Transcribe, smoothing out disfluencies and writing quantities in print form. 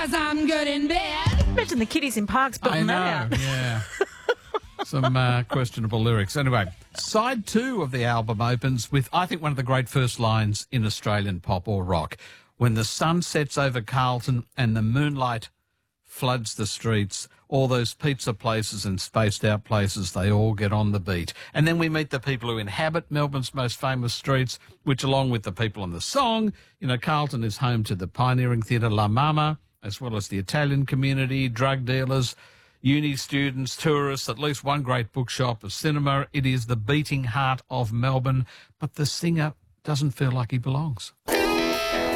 'cause I'm good in bed. Imagine the kiddies in parks belting that out. Yeah. Some questionable lyrics. Anyway, side 2 of the album opens with, I think, one of the great first lines in Australian pop or rock. When the sun sets over Carlton and the moonlight floods the streets, all those pizza places and spaced out places, they all get on the beat. And then we meet the people who inhabit Melbourne's most famous streets, which along with the people in the song, Carlton is home to the pioneering theatre La Mama, as well as the Italian community, drug dealers, uni students, tourists, at least one great bookshop, a cinema. It is the beating heart of Melbourne, but the singer doesn't feel like he belongs.